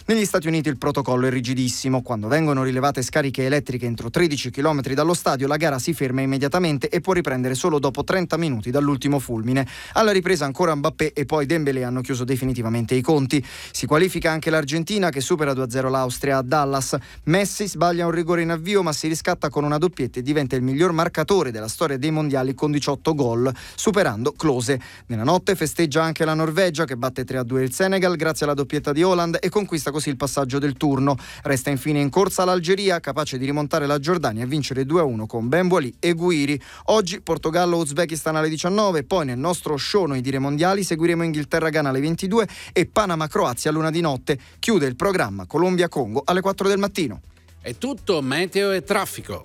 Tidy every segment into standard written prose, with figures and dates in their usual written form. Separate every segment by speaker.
Speaker 1: Negli Stati Uniti il protocollo è rigidissimo. Quando vengono rilevate scariche elettriche entro 13 km dallo stadio, la gara si ferma immediatamente e può riprendere solo dopo 30 minuti dall'ultimo fulmine. Alla ripresa ancora Mbappé e poi Dembélé hanno chiuso definitivamente i conti. Si qualifica anche l'Argentina, che supera 2-0 l'Austria a Dallas. Messi sbaglia un rigore in avvio, ma si riscatta con una doppietta e diventa il miglior marcatore della storia dei mondiali con 18 gol, superando Klose. Nella notte festeggia anche la Norvegia, che batte 3-2 il Senegal grazie alla doppietta di Haaland e conquista così il passaggio del turno. Resta infine in corsa l'Algeria, capace di rimontare la Giordania e vincere 2-1 con Ben Boili e Guiri. Oggi Portogallo-Uzbekistan alle 19, poi nel nostro show Noi dire mondiali seguiremo Inghilterra-Ghana alle 22 e Panama-Croazia all'una di notte. Chiude il programma Colombia-Congo alle 4 del mattino.
Speaker 2: È tutto meteo e traffico.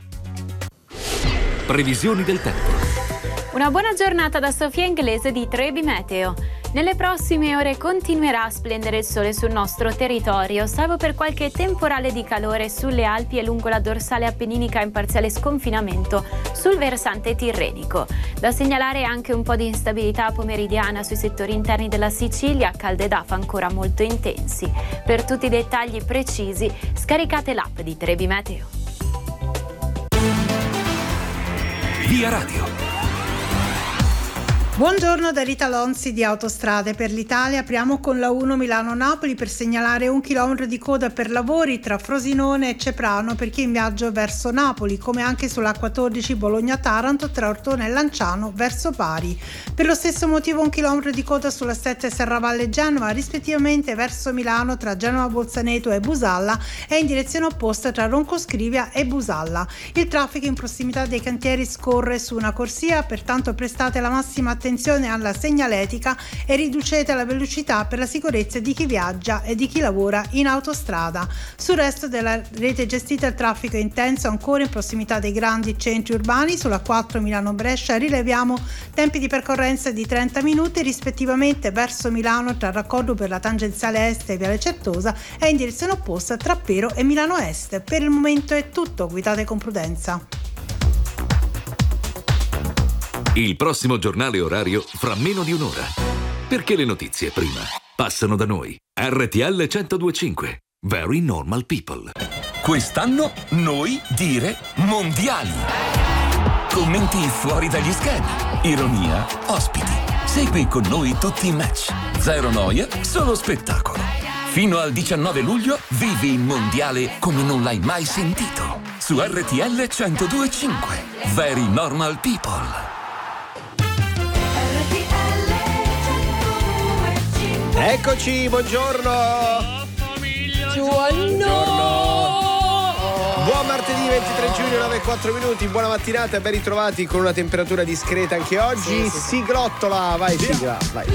Speaker 3: Previsioni del tempo.
Speaker 4: Una buona giornata da Sofia Inglese di Trebi Meteo. Nelle prossime ore continuerà a splendere il sole sul nostro territorio, salvo per qualche temporale di calore sulle Alpi e lungo la dorsale appenninica in parziale sconfinamento sul versante tirrenico. Da segnalare anche un po' di instabilità pomeridiana sui settori interni della Sicilia, calde d'afa ancora molto intensi. Per tutti i dettagli precisi, scaricate l'app di Trebi Meteo.
Speaker 3: Via Radio.
Speaker 5: Buongiorno da Rita Lonzi di Autostrade per l'Italia. Apriamo con la 1 Milano-Napoli per segnalare 1 chilometro di coda per lavori tra Frosinone e Ceprano per chi è in viaggio verso Napoli, come anche sull'A14 Bologna-Taranto tra Ortona e Lanciano verso Bari. Per lo stesso motivo 1 chilometro di coda sulla 7 Serravalle-Genova, rispettivamente verso Milano tra Genova-Bolzaneto e Busalla e in direzione opposta tra Roncoscrivia e Busalla. Il traffico in prossimità dei cantieri scorre su una corsia, pertanto prestate la massima attenzione alla segnaletica e riducete la velocità per la sicurezza di chi viaggia e di chi lavora in autostrada. Sul resto della rete gestita il traffico è intenso ancora in prossimità dei grandi centri urbani. Sulla 4 Milano-Brescia rileviamo tempi di percorrenza di 30 minuti rispettivamente verso Milano tra il raccordo per la tangenziale est e Viale Certosa e in direzione opposta tra Pero e Milano Est. Per il momento è tutto, guidate con prudenza.
Speaker 3: Il prossimo giornale orario fra meno di un'ora. Perché le notizie prima passano da noi. RTL 102.5. Very Normal People.
Speaker 6: Quest'anno noi dire mondiali. Commenti fuori dagli schemi. Ironia, ospiti. Segui con noi tutti i match. Zero noia, solo spettacolo. Fino al 19 luglio vivi il mondiale come non l'hai mai sentito. Su RTL 102.5. Very Normal People.
Speaker 7: Eccoci, buongiorno.
Speaker 8: Buongiorno.
Speaker 7: Buon martedì 23 giugno, 9:04 minuti. Buona mattinata, ben ritrovati con una temperatura discreta anche oggi.
Speaker 8: Sì.
Speaker 7: Siglottola, vai sigla, vai.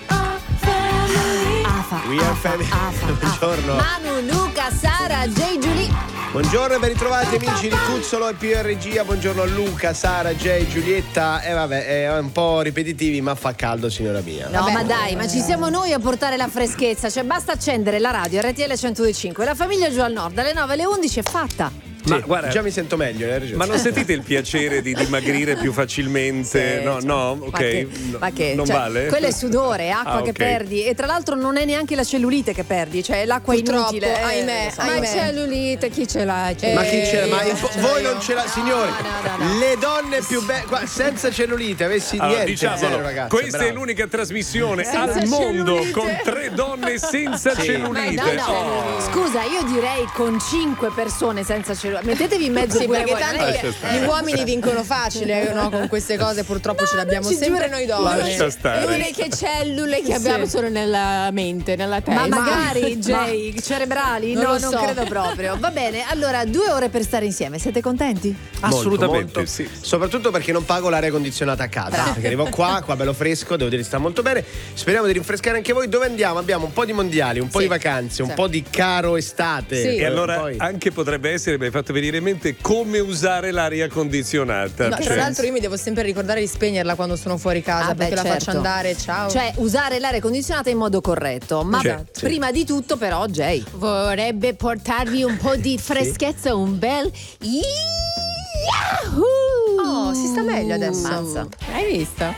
Speaker 7: We are family. Buongiorno.
Speaker 8: Manu, Luca, Sara, Jay, Giulia.
Speaker 7: Buongiorno e ben ritrovati amici di Cuzzolo e Pio in regia. Buongiorno a Luca, Sara, Jay, Giulietta. Vabbè, è un po' ripetitivi, ma fa caldo, signora mia.
Speaker 8: No, ma dai, ma ci siamo noi a portare la freschezza. Cioè, basta accendere la radio RTL 102.5. La famiglia giù al nord, alle 9 alle 11 è fatta.
Speaker 7: Ma guarda, già mi sento meglio, hai ragione.
Speaker 9: Ma non sentite il piacere di dimagrire più facilmente?
Speaker 8: Sì,
Speaker 9: no,
Speaker 8: cioè,
Speaker 9: no, ok.
Speaker 8: Ma che?
Speaker 9: Non
Speaker 8: Cioè,
Speaker 9: vale?
Speaker 8: quello è sudore, acqua che
Speaker 9: ok.
Speaker 8: perdi. E tra l'altro non è neanche la cellulite che perdi, cioè l'acqua inutile.
Speaker 10: Ahimè, ma cellulite chi ce l'ha?
Speaker 7: Ma chi ce l'ha? Voi non ce l'ha, signori.
Speaker 8: No.
Speaker 7: Le donne più belle, senza cellulite, avessi niente,
Speaker 9: diciamolo,
Speaker 7: zero, ragazzi.
Speaker 9: questa
Speaker 7: bravo.
Speaker 9: è l'unica trasmissione
Speaker 10: Senza
Speaker 9: al mondo
Speaker 10: cellulite.
Speaker 9: con 3 donne senza cellulite.
Speaker 8: No. Scusa, io direi con 5 persone senza cellulite. Mettetevi in mezzo
Speaker 10: Sì,
Speaker 8: pure
Speaker 10: perché
Speaker 8: voi.
Speaker 10: tanto
Speaker 8: non è
Speaker 9: Lascia stare.
Speaker 10: gli uomini vincono facile, no? Con queste cose purtroppo ce l'abbiamo sempre noi donne.
Speaker 9: Lascia stare.
Speaker 10: Le uniche cellule che abbiamo sono nella mente, nella testa.
Speaker 8: Ma magari, Jay, cerebrali?
Speaker 10: Non
Speaker 8: No,
Speaker 10: lo
Speaker 8: non
Speaker 10: so.
Speaker 8: credo proprio. Va bene, allora 2 ore per stare insieme. Siete contenti?
Speaker 9: Assolutamente,
Speaker 7: molto.
Speaker 9: sì.
Speaker 7: Soprattutto perché non pago l'aria condizionata a casa. Perché arrivo qua bello fresco, devo dire che sta molto bene. Speriamo di rinfrescare anche voi. Dove andiamo? Abbiamo un po' di mondiali, un po' di vacanze, un po' di caro estate.
Speaker 10: Sì.
Speaker 9: E allora
Speaker 7: Poi-
Speaker 9: anche potrebbe essere, mi hai fatto venire in mente come usare l'aria condizionata.
Speaker 10: No, tra l'altro io mi devo sempre ricordare di spegnerla quando sono fuori casa, perché la faccio andare, ciao.
Speaker 8: Cioè, usare l'aria condizionata in modo corretto. Ma
Speaker 9: Certo.
Speaker 8: prima di tutto, però, Jay
Speaker 10: vorrebbe portarvi un po' di freschezza, un bel Yahoo!
Speaker 8: Oh, si sta meglio adesso.
Speaker 10: Hai visto?